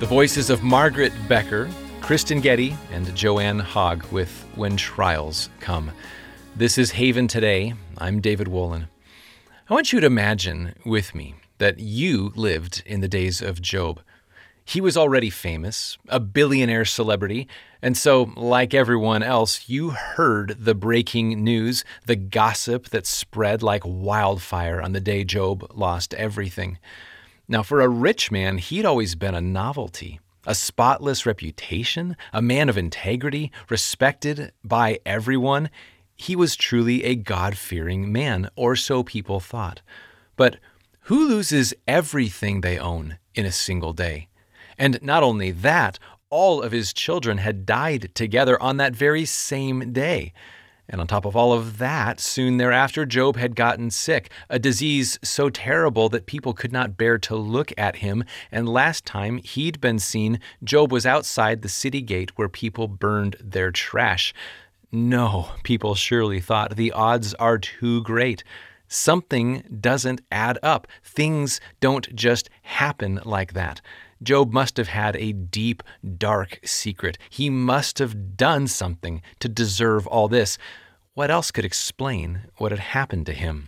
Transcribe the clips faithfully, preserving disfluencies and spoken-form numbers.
The voices of Margaret Becker, Kristen Getty, and Joanne Hogg with When Trials Come. This is Haven Today. I'm David Wolin. I want you to imagine with me that you lived in the days of Job. He was already famous, a billionaire celebrity, and so, like everyone else, you heard the breaking news, the gossip that spread like wildfire on the day Job lost everything. Now, for a rich man, he'd always been a novelty, a spotless reputation, a man of integrity, respected by everyone. He was truly a God-fearing man, or so people thought. But who loses everything they own in a single day? And not only that, all of his children had died together on that very same day. And on top of all of that, soon thereafter, Job had gotten sick, a disease so terrible that people could not bear to look at him. And last time he'd been seen, Job was outside the city gate where people burned their trash. No, people surely thought, the odds are too great. Something doesn't add up. Things don't just happen like that. Job must have had a deep, dark secret. He must have done something to deserve all this. What else could explain what had happened to him?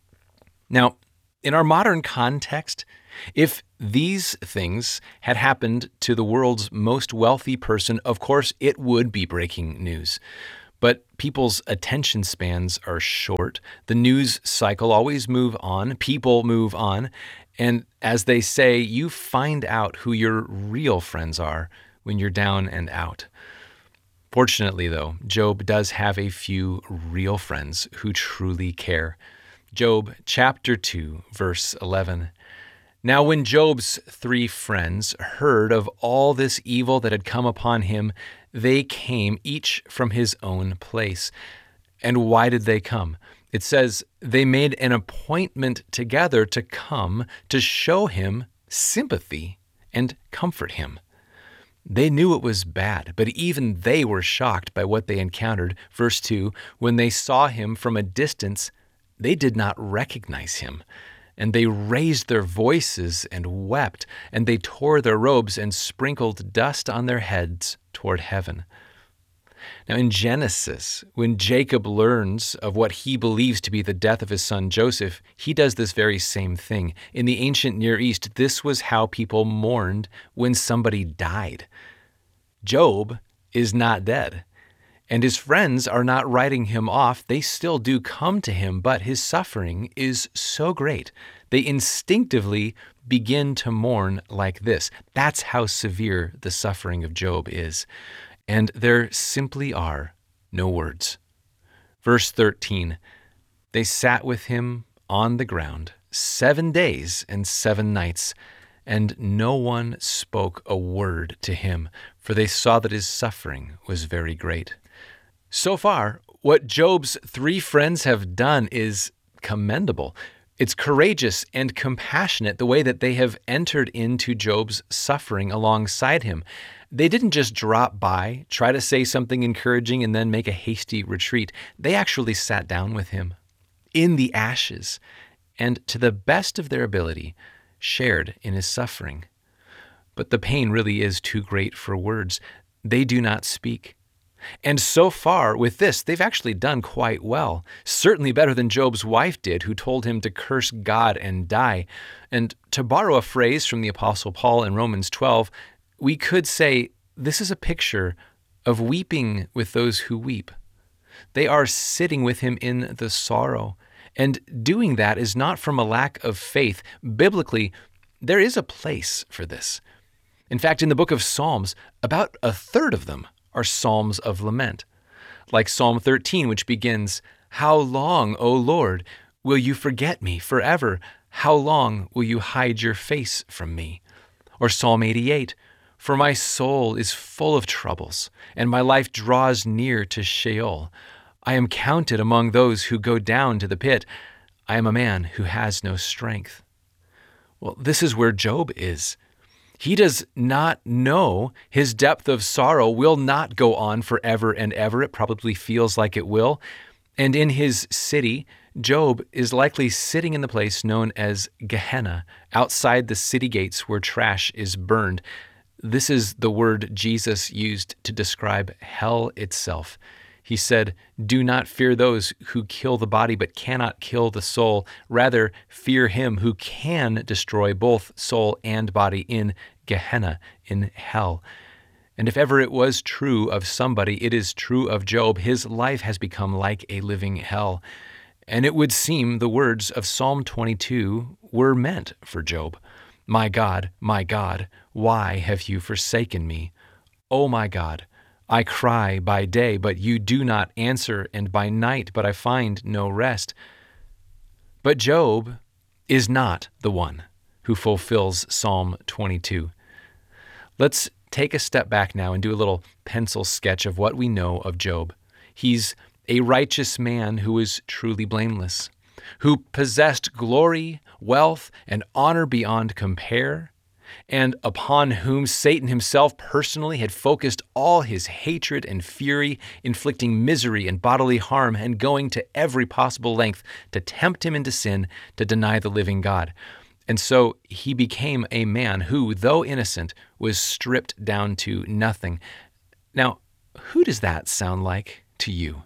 Now, in our modern context, if these things had happened to the world's most wealthy person, of course, it would be breaking news. But people's attention spans are short. The news cycle always moves on. People move on. And as they say, you find out who your real friends are when you're down and out. Fortunately, though, Job does have a few real friends who truly care. Job chapter two, verse eleven. Now when Job's three friends heard of all this evil that had come upon him, they came each from his own place. And why did they come? It says they made an appointment together to come to show him sympathy and comfort him. They knew it was bad, but even they were shocked by what they encountered. Verse two, when they saw him from a distance, they did not recognize him. And they raised their voices and wept, and they tore their robes and sprinkled dust on their heads toward heaven. Now in Genesis, when Jacob learns of what he believes to be the death of his son Joseph, he does this very same thing. In the ancient Near East, this was how people mourned when somebody died. Job is not dead, and his friends are not writing him off. They still do come to him, but his suffering is so great. They instinctively begin to mourn like this. That's how severe the suffering of Job is. And there simply are no words. Verse thirteen, they sat with him on the ground seven days and seven nights, and no one spoke a word to him, for they saw that his suffering was very great. So far, what Job's three friends have done is commendable. It's courageous and compassionate the way that they have entered into Job's suffering alongside him. They didn't just drop by, try to say something encouraging, and then make a hasty retreat. They actually sat down with him in the ashes and, to the best of their ability, shared in his suffering. But the pain really is too great for words. They do not speak. And so far with this, they've actually done quite well, certainly better than Job's wife did, who told him to curse God and die. And to borrow a phrase from the Apostle Paul in Romans twelve, we could say this is a picture of weeping with those who weep. They are sitting with him in the sorrow. And doing that is not from a lack of faith. Biblically, there is a place for this. In fact, in the book of Psalms, about a third of them are psalms of lament. Like Psalm thirteen, which begins, "How long, O Lord, will you forget me forever? How long will you hide your face from me?" Or Psalm eighty-eight, "For my soul is full of troubles, and my life draws near to Sheol. I am counted among those who go down to the pit. I am a man who has no strength." Well, this is where Job is. He does not know his depth of sorrow will not go on forever and ever. It probably feels like it will. And in his city, Job is likely sitting in the place known as Gehenna, outside the city gates where trash is burned. This is the word Jesus used to describe hell itself. He said, "Do not fear those who kill the body but cannot kill the soul. Rather, fear him who can destroy both soul and body in Gehenna, in hell." And if ever it was true of somebody, it is true of Job. His life has become like a living hell. And it would seem the words of Psalm twenty-two were meant for Job. "My God, my God, why have you forsaken me? O my God, I cry by day, but you do not answer, and by night, but I find no rest." But Job is not the one who fulfills Psalm twenty-two. Let's take a step back now and do a little pencil sketch of what we know of Job. He's a righteous man who is truly blameless, who possessed glory, wealth, and honor beyond compare, and upon whom Satan himself personally had focused all his hatred and fury, inflicting misery and bodily harm and going to every possible length to tempt him into sin, to deny the living God. And so he became a man who, though innocent, was stripped down to nothing. Now, who does that sound like to you?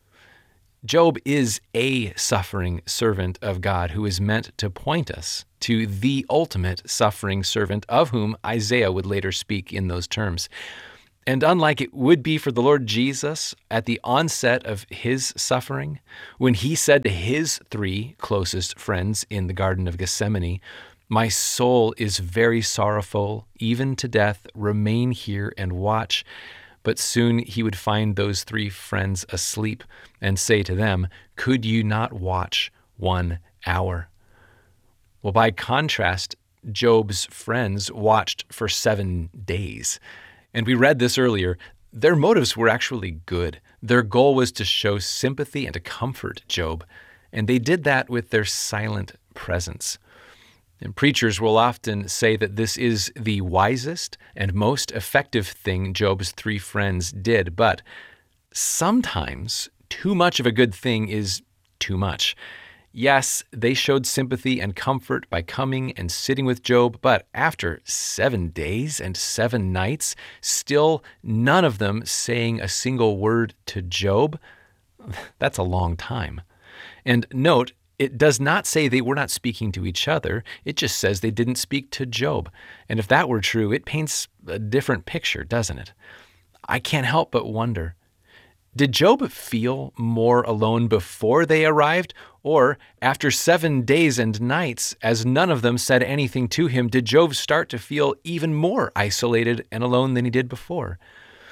Job is a suffering servant of God who is meant to point us to the ultimate suffering servant, of whom Isaiah would later speak in those terms. And unlike it would be for the Lord Jesus at the onset of his suffering, when he said to his three closest friends in the Garden of Gethsemane, "My soul is very sorrowful, even to death. Remain here and watch." But soon he would find those three friends asleep and say to them, "Could you not watch one hour?" Well, by contrast, Job's friends watched for seven days. And we read this earlier. Their motives were actually good. Their goal was to show sympathy and to comfort Job. And they did that with their silent presence. And preachers will often say that this is the wisest and most effective thing Job's three friends did. But sometimes too much of a good thing is too much. Yes, they showed sympathy and comfort by coming and sitting with Job, but after seven days and seven nights, still none of them saying a single word to Job, that's a long time. And note, it does not say they were not speaking to each other. It just says they didn't speak to Job. And if that were true, it paints a different picture, doesn't it? I can't help but wonder, did Job feel more alone before they arrived? Or after seven days and nights, as none of them said anything to him, did Job start to feel even more isolated and alone than he did before?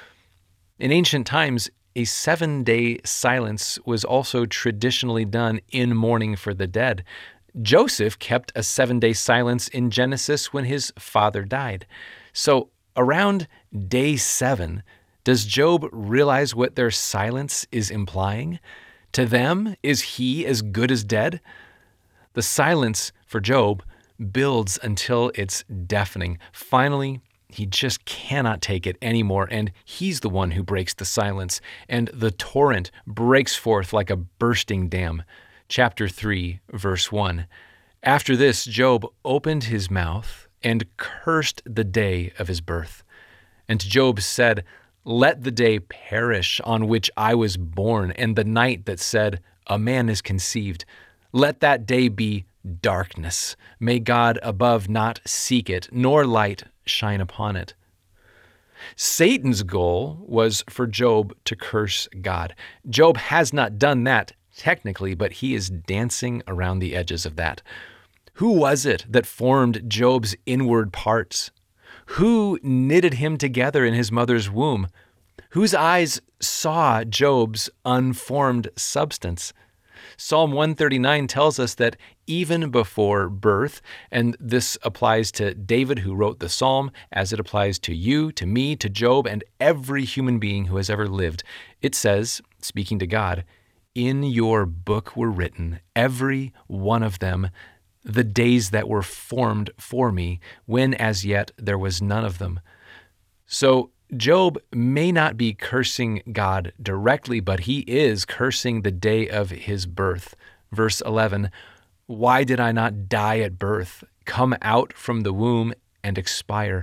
In ancient times, a seven-day silence was also traditionally done in mourning for the dead. Joseph kept a seven-day silence in Genesis when his father died. So around day seven, does Job realize what their silence is implying? To them, is he as good as dead? The silence for Job builds until it's deafening. Finally, he just cannot take it anymore, and he's the one who breaks the silence, and the torrent breaks forth like a bursting dam. Chapter three, verse one. After this, Job opened his mouth and cursed the day of his birth. And Job said, "Let the day perish on which I was born, and the night that said, a man is conceived. Let that day be darkness. May God above not seek it, nor light shine upon it." Satan's goal was for Job to curse God. Job has not done that technically, but he is dancing around the edges of that. Who was it that formed Job's inward parts? Who knitted him together in his mother's womb? Whose eyes saw Job's unformed substance? Psalm one thirty-nine tells us that even before birth, and this applies to David who wrote the psalm, as it applies to you, to me, to Job, and every human being who has ever lived, it says, speaking to God, "In your book were written, every one of them, the days that were formed for me, when as yet there was none of them." So Job may not be cursing God directly, but he is cursing the day of his birth. Verse eleven, "Why did I not die at birth, come out from the womb and expire?"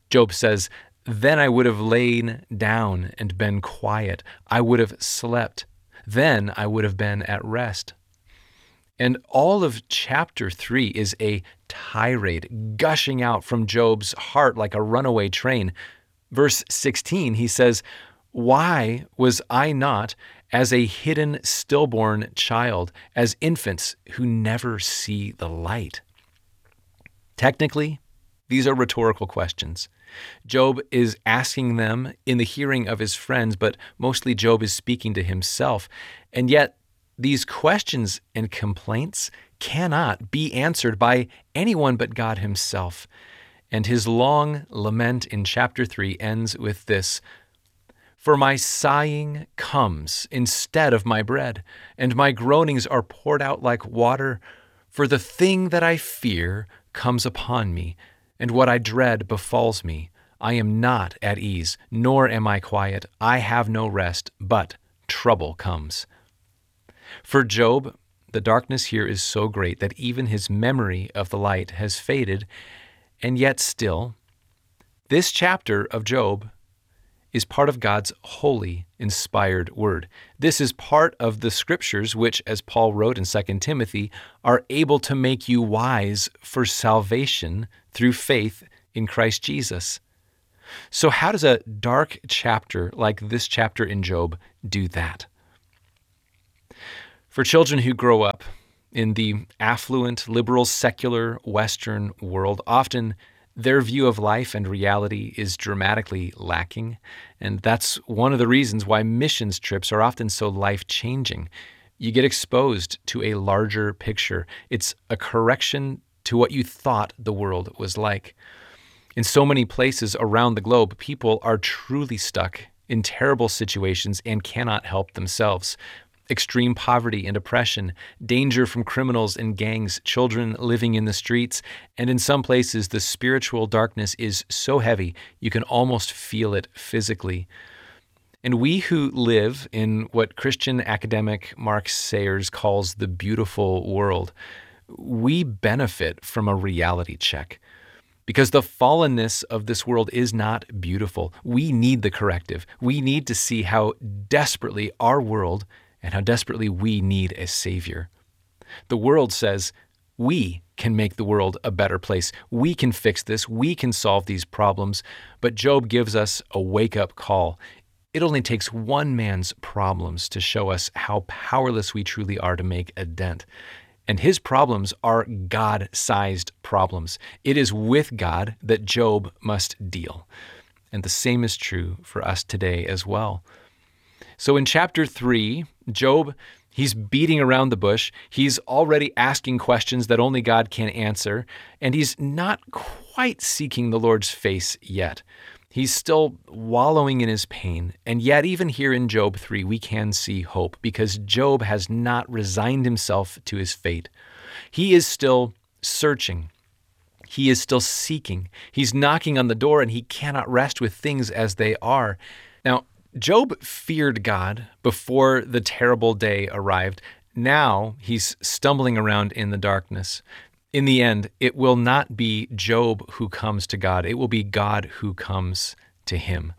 Job says, "Then I would have lain down and been quiet. I would have slept. Then I would have been at rest." And all of chapter three is a tirade gushing out from Job's heart like a runaway train. Verse sixteen, he says, "Why was I not as a hidden stillborn child, as infants who never see the light?" Technically, these are rhetorical questions. Job is asking them in the hearing of his friends, but mostly Job is speaking to himself. And yet, these questions and complaints cannot be answered by anyone but God himself. And his long lament in chapter three ends with this: "For my sighing comes instead of my bread, and my groanings are poured out like water. For the thing that I fear comes upon me, and what I dread befalls me. I am not at ease, nor am I quiet. I have no rest, but trouble comes." For Job, the darkness here is so great that even his memory of the light has faded, and yet still, this chapter of Job is part of God's holy, inspired word. This is part of the scriptures which, as Paul wrote in Second Timothy, are able to make you wise for salvation through faith in Christ Jesus. So how does a dark chapter like this chapter in Job do that? For children who grow up in the affluent, liberal, secular Western world, often their view of life and reality is dramatically lacking, and that's one of the reasons why missions trips are often so life-changing. You get exposed to a larger picture. It's a correction to what you thought the world was like. In so many places around the globe, people are truly stuck in terrible situations and cannot help themselves. Extreme poverty and oppression, danger from criminals and gangs, children living in the streets, and in some places the spiritual darkness is so heavy you can almost feel it physically. And we who live in what Christian academic Mark Sayers calls the beautiful world, we benefit from a reality check. Because the fallenness of this world is not beautiful. We need the corrective. We need to see how desperately our world and how desperately we need a Savior. The world says, we can make the world a better place. We can fix this. We can solve these problems. But Job gives us a wake-up call. It only takes one man's problems to show us how powerless we truly are to make a dent. And his problems are God-sized problems. It is with God that Job must deal. And the same is true for us today as well. So in chapter three, Job, he's beating around the bush. He's already asking questions that only God can answer, and he's not quite seeking the Lord's face yet. He's still wallowing in his pain, and yet even here in Job three, we can see hope because Job has not resigned himself to his fate. He is still searching. He is still seeking. He's knocking on the door, and he cannot rest with things as they are. Now, Job feared God before the terrible day arrived. Now he's stumbling around in the darkness. In the end, it will not be Job who comes to God. It will be God who comes to him.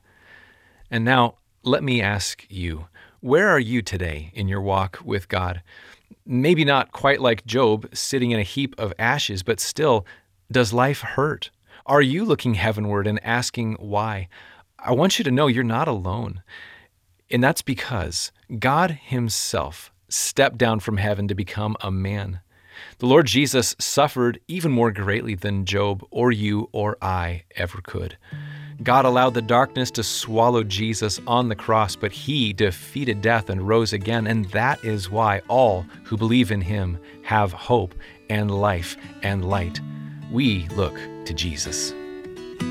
And now, let me ask you, where are you today in your walk with God? Maybe not quite like Job, sitting in a heap of ashes, but still, does life hurt? Are you looking heavenward and asking why? I want you to know you're not alone. And that's because God himself stepped down from heaven to become a man. The Lord Jesus suffered even more greatly than Job or you or I ever could. God allowed the darkness to swallow Jesus on the cross, but he defeated death and rose again, and that is why all who believe in him have hope and life and light. We look to Jesus.